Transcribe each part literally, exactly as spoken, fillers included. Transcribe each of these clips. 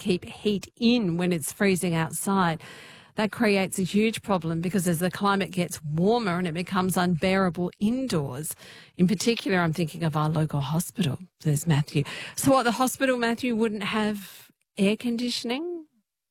keep heat in when it's freezing outside. That creates a huge problem because as the climate gets warmer and it becomes unbearable indoors, in particular, I'm thinking of our local hospital, says Matthew. So what, the hospital, Matthew, wouldn't have air conditioning?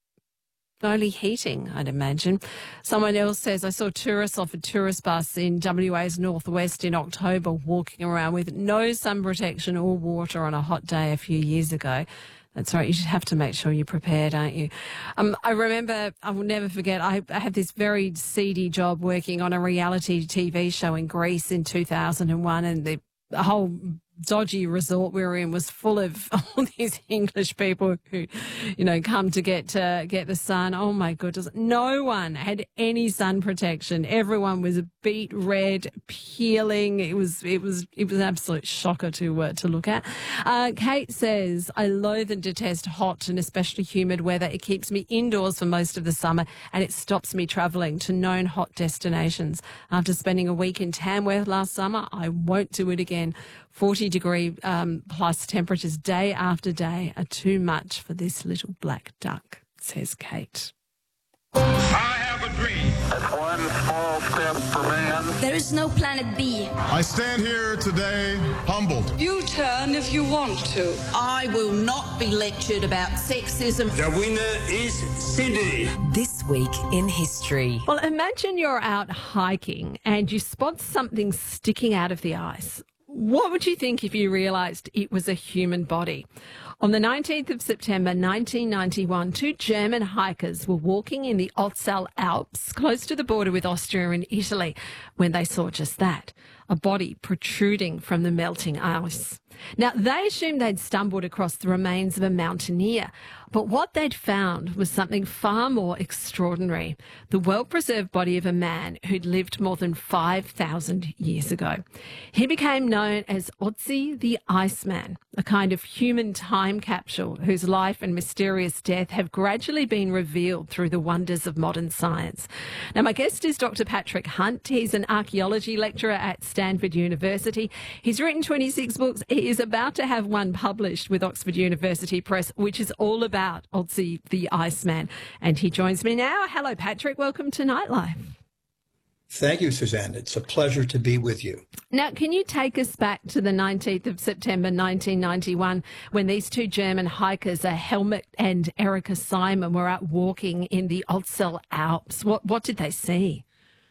Only heating, I'd imagine. Someone else says, I saw tourists off a tourist bus in W A's northwest in October walking around with no sun protection or water on a hot day a few years ago. That's right. You should have to make sure you're prepared, aren't you? Um, I remember, I will never forget, I, I had this very seedy job working on a reality T V show in Greece in two thousand one, and the, the whole dodgy resort we were in was full of all these English people who, you know, come to get uh, get the sun. Oh my goodness. No one had any sun protection. Everyone was beet red, peeling. It was it was it was an absolute shocker to uh, to look at. Uh, Kate says, I loathe and detest hot and especially humid weather. It keeps me indoors for most of the summer and it stops me travelling to known hot destinations. After spending a week in Tamworth last summer, I won't do it again. forty degree um, plus temperatures day after day are too much for this little black duck, says Kate. I have a dream. That's one small step for man. There is no planet B. I stand here today humbled. You turn if you want to. I will not be lectured about sexism. The winner is Sydney. This week in history. Well, imagine you're out hiking and you spot something sticking out of the ice. What would you think if you realised it was a human body? On the nineteenth of September nineteen ninety-one, two German hikers were walking in the Otzal Alps, close to the border with Austria and Italy, when they saw just that, a body protruding from the melting ice. Now, they assumed they'd stumbled across the remains of a mountaineer, but what they'd found was something far more extraordinary, the well-preserved body of a man who'd lived more than five thousand years ago. He became known as Otzi the Iceman, a kind of human time capsule whose life and mysterious death have gradually been revealed through the wonders of modern science. Now, my guest is Doctor Patrick Hunt. He's an archaeology lecturer at Stanford University. He's written twenty-six books. He is about to have one published with Oxford University Press, which is all about Otzi the Iceman. And he joins me now. Hello, Patrick. Welcome to Nightlife. Thank you, Suzanne. It's a pleasure to be with you. Now, can you take us back to the nineteenth of September nineteen ninety-one when these two German hikers, uh, Helmut and Erika Simon, were out walking in the Otzal Alps? What, what did they see?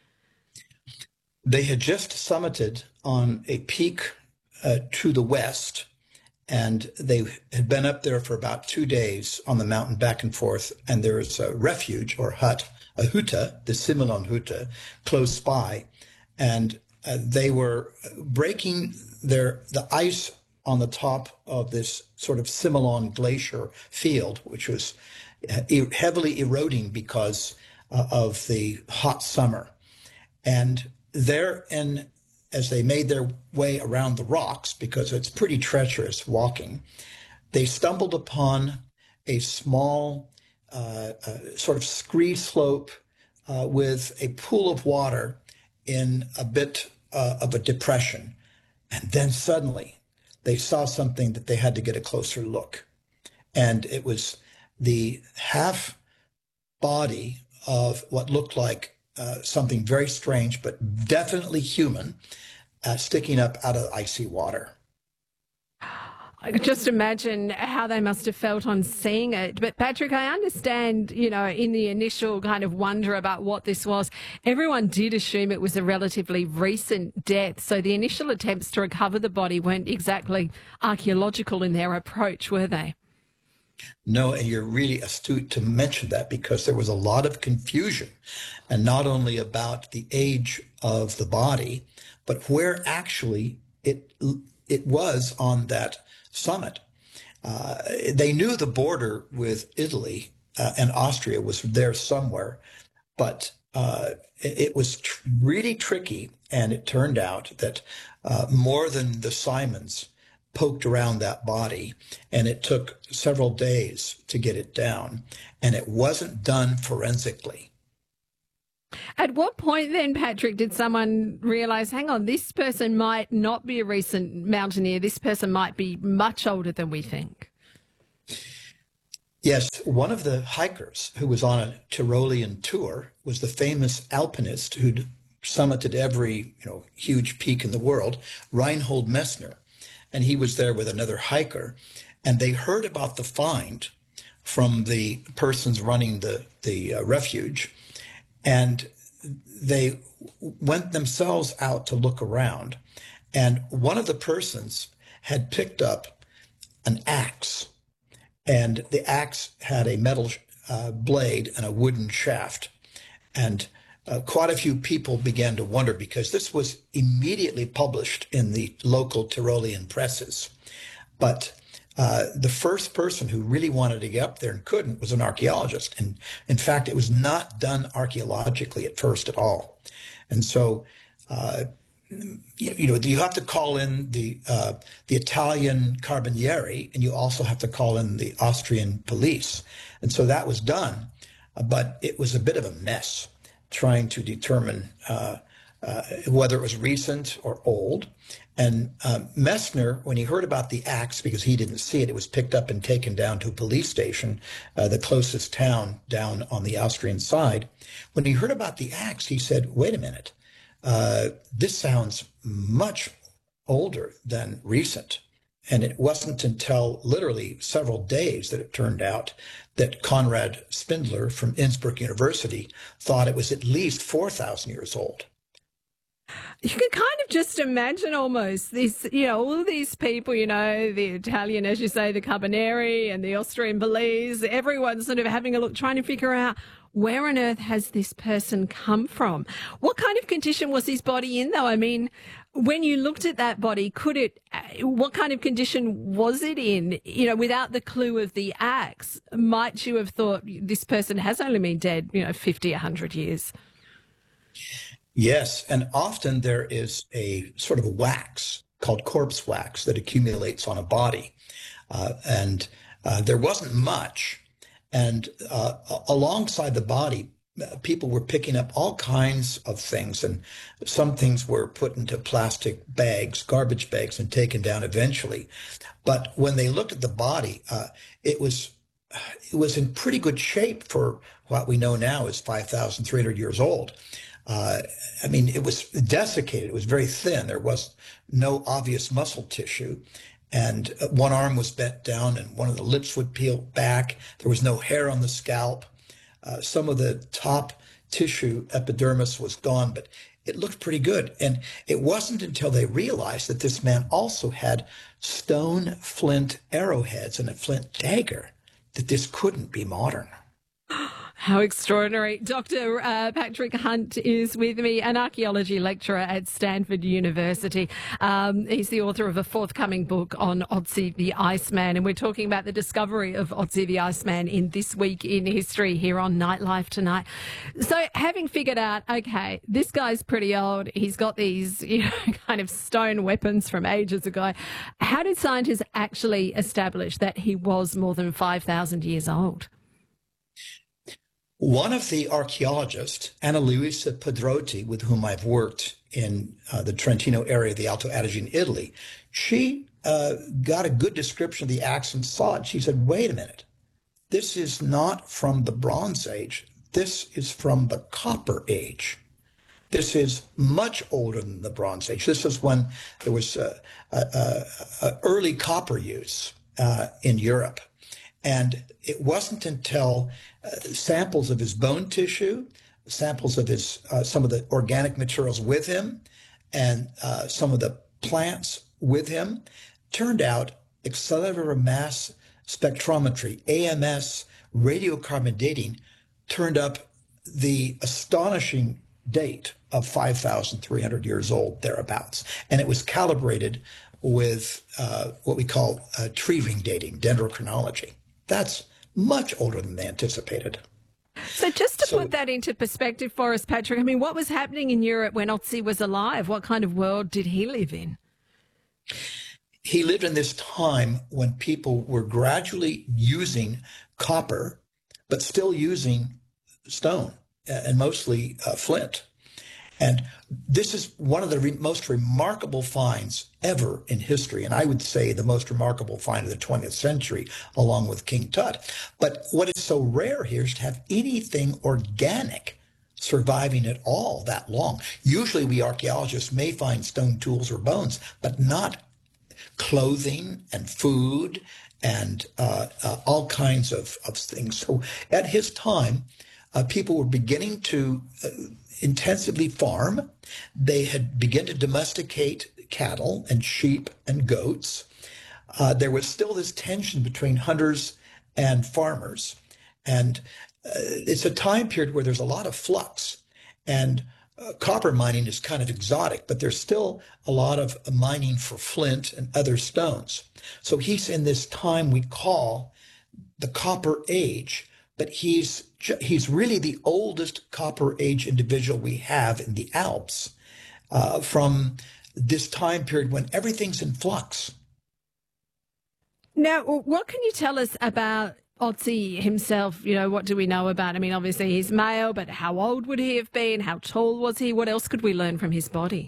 They had just summited on a peak uh, to the west, and they had been up there for about two days on the mountain back and forth, and there was a refuge or hut, a Hütte, the Similon Hütte, close by, and uh, they were breaking their the ice on the top of this sort of Similon glacier field, which was e- heavily eroding because uh, of the hot summer. And there, in, as they made their way around the rocks, because it's pretty treacherous walking, they stumbled upon a small uh, uh, sort of scree slope uh, with a pool of water in a bit uh, of a depression. And then suddenly they saw something that they had to get a closer look. And it was the half body of what looked like Uh, something very strange, but definitely human, uh, sticking up out of icy water. I could just imagine how they must have felt on seeing it. But Patrick, I understand, you know, in the initial kind of wonder about what this was, everyone did assume it was a relatively recent death. So the initial attempts to recover the body weren't exactly archaeological in their approach, were they? No, and you're really astute to mention that, because there was a lot of confusion, and not only about the age of the body, but where actually it it was on that summit. Uh, they knew the border with Italy uh, and Austria was there somewhere, but uh, it, it was tr- really tricky, and it turned out that uh, more than the Simons poked around that body, and it took several days to get it down, and it wasn't done forensically. At what point then, Patrick, did someone realise, hang on, this person might not be a recent mountaineer, this person might be much older than we think? Yes, one of the hikers who was on a Tyrolean tour was the famous alpinist who'd summited every, you know, huge peak in the world, Reinhold Messner. And he was there with another hiker, and they heard about the find from the persons running the, the uh, refuge, and they went themselves out to look around. And one of the persons had picked up an axe, and the axe had a metal uh, blade and a wooden shaft. And uh, quite a few people began to wonder, because this was immediately published in the local Tyrolean presses. But uh, the first person who really wanted to get up there and couldn't was an archaeologist. And in fact, it was not done archaeologically at first at all. And so, uh, you, you know, you have to call in the uh, the Italian Carabinieri, and you also have to call in the Austrian police. And so that was done, uh, but it was a bit of a mess trying to determine uh, uh, whether it was recent or old. And uh, Messner, when he heard about the axe, because he didn't see it, it was picked up and taken down to a police station, uh, the closest town down on the Austrian side. When he heard about the axe, he said, wait a minute. Uh, this sounds much older than recent. And it wasn't until literally several days that it turned out that Konrad Spindler from Innsbruck University thought it was at least four thousand years old. You can kind of just imagine almost this, you know, all of these people, you know, the Italian, as you say, the Carabinieri and the Austrian police, everyone's sort of having a look, trying to figure out where on earth has this person come from? What kind of condition was his body in, though? I mean, when you looked at that body, could it, what kind of condition was it in? You know, without the clue of the axe, might you have thought this person has only been dead, you know, fifty, one hundred years? Yes, and often there is a sort of a wax called corpse wax that accumulates on a body. Uh, and uh, there wasn't much. And uh, alongside the body, people were picking up all kinds of things. And some things were put into plastic bags, garbage bags, and taken down eventually. But when they looked at the body, uh, it was it was in pretty good shape for what we know now is five thousand three hundred years old. Uh, I mean, it was desiccated. It was very thin. There was no obvious muscle tissue. And one arm was bent down and one of the lips would peel back. There was no hair on the scalp. Uh, some of the top tissue, epidermis, was gone, but it looked pretty good. And it wasn't until they realized that this man also had stone flint arrowheads and a flint dagger that this couldn't be modern. How extraordinary. Doctor Uh, Patrick Hunt is with me, an archaeology lecturer at Stanford University. Um, he's the author of a forthcoming book on Otzi the Iceman, and we're talking about the discovery of Otzi the Iceman in This Week in History here on Nightlife tonight. So having figured out, okay, this guy's pretty old, he's got these, you know, kind of stone weapons from ages ago, how did scientists actually establish that he was more than five thousand years old? One of the archaeologists, Anna Luisa Pedrotti, with whom I've worked in uh, the Trentino area of the Alto Adige in Italy, she uh, got a good description of the axe and saw it. She said, wait a minute, this is not from the Bronze Age. This is from the Copper Age. This is much older than the Bronze Age. This is when there was uh, uh, uh, early copper use uh, in Europe. And it wasn't until uh, samples of his bone tissue, samples of his uh, some of the organic materials with him, and uh, some of the plants with him, turned out accelerated mass spectrometry, A M S, radiocarbon dating, turned up the astonishing date of five thousand three hundred years old, thereabouts. And it was calibrated with uh, what we call uh, tree ring dating, dendrochronology. That's much older than they anticipated. So just to So- put that into perspective for us, Patrick, I mean, what was happening in Europe when Otzi was alive? What kind of world did he live in? He lived in this time when people were gradually using copper, but still using stone uh, and mostly uh, flint. And this is one of the re- most remarkable finds ever in history, and I would say the most remarkable find of the twentieth century, along with King Tut. But what is so rare here is to have anything organic surviving at all that long. Usually we archaeologists may find stone tools or bones, but not clothing and food and uh, uh, all kinds of, of things. So at his time, uh, people were beginning to uh, intensively farm. They had begun to domesticate cattle and sheep and goats. Uh, there was still this tension between hunters and farmers. And uh, it's a time period where there's a lot of flux. And uh, copper mining is kind of exotic, but there's still a lot of mining for flint and other stones. So he's in this time we call the Copper Age, but he's he's really the oldest Copper Age individual we have in the Alps uh, from this time period when everything's in flux. Now, what can you tell us about Otzi himself? You know, what do we know about? I mean, obviously he's male, but how old would he have been? How tall was he? What else could we learn from his body?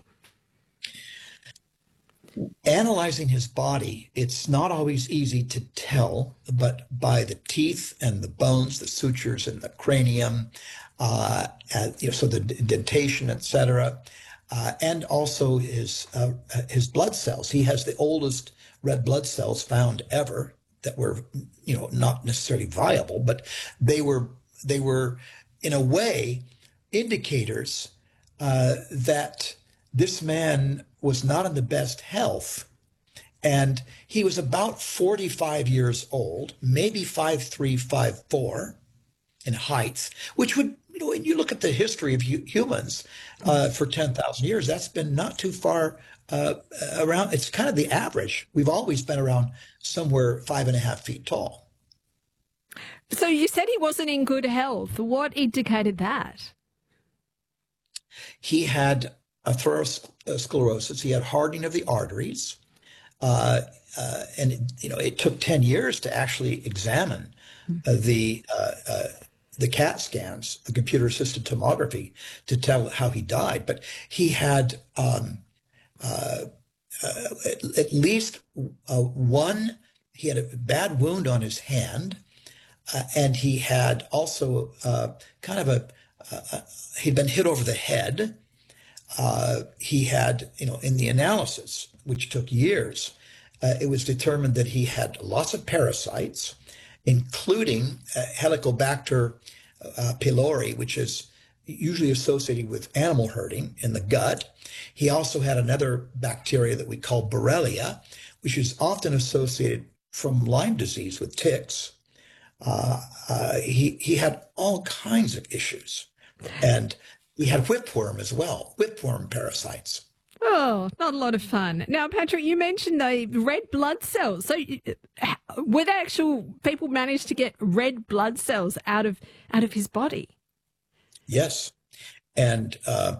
Analyzing his body, it's not always easy to tell, but by the teeth and the bones, the sutures in the cranium, uh, and, you know, so the dentation, et cetera, uh, and also his uh, his blood cells. He has the oldest red blood cells found ever that were, you know, not necessarily viable, but they were they were in a way indicators uh, that this man was not in the best health, and he was about forty-five years old, maybe five three, five four in height, which would, you know, when you look at the history of hu- humans uh, for ten thousand years, that's been not too far uh, around. It's kind of the average. We've always been around somewhere five and a half feet tall. So you said he wasn't in good health. What indicated that? He had atherosclerosis. He had hardening of the arteries. Uh, uh, and, it, you know, it took ten years to actually examine uh, the uh, uh, the CAT scans, the computer-assisted tomography, to tell how he died. But he had um, uh, uh, at, at least uh, one, he had a bad wound on his hand, uh, and he had also uh, kind of a, uh, he'd been hit over the head. Uh, he had, you know, in the analysis, which took years, uh, it was determined that he had lots of parasites, including uh, Helicobacter uh, pylori, which is usually associated with animal herding in the gut. He also had another bacteria that we call Borrelia, which is often associated from Lyme disease with ticks. Uh, uh, he, he had all kinds of issues. And we had whipworm as well, whipworm parasites. Oh, not a lot of fun. Now, Patrick, you mentioned the red blood cells. So were the actual people managed to get red blood cells out of out of his body? Yes. And uh,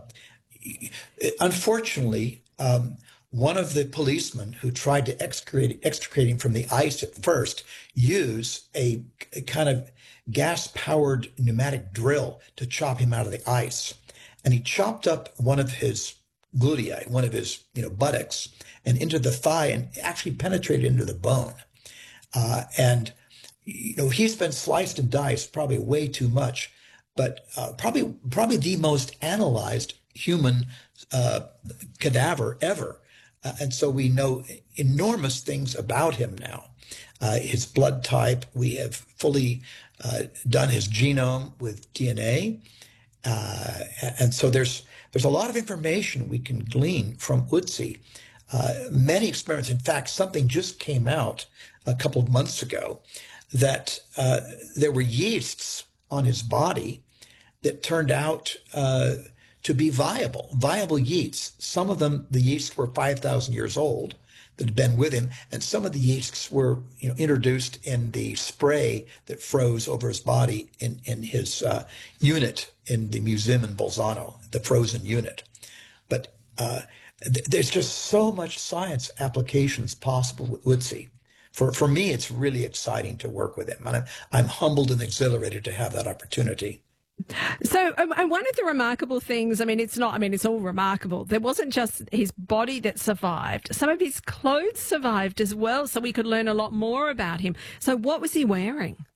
unfortunately, um, one of the policemen who tried to extricate, extricate him from the ice at first used a, a kind of gas-powered pneumatic drill to chop him out of the ice. And he chopped up one of his gluteae, one of his, you know, buttocks, and into the thigh, and actually penetrated into the bone. Uh, and, you know, he's been sliced and diced probably way too much, but uh, probably probably the most analyzed human uh, cadaver ever. Uh, and so we know enormous things about him now. Uh, his blood type, we have fully uh, done his genome with D N A. Uh, and so there's there's a lot of information we can glean from Otzi. Uh, many experiments, in fact, something just came out a couple of months ago that uh, there were yeasts on his body that turned out uh, to be viable, viable yeasts. Some of them, the yeasts were five thousand years old that had been with him, and some of the yeasts were, you know, introduced in the spray that froze over his body in, in his uh, unit in the museum in Bolzano, the frozen unit. But uh, th- there's just so much science applications possible with Otzi. For for me, it's really exciting to work with him, and I'm, I'm humbled and exhilarated to have that opportunity. So, um, and one of the remarkable things, I mean, it's not, I mean, it's all remarkable. There wasn't just his body that survived. Some of his clothes survived as well, so we could learn a lot more about him. So what was he wearing?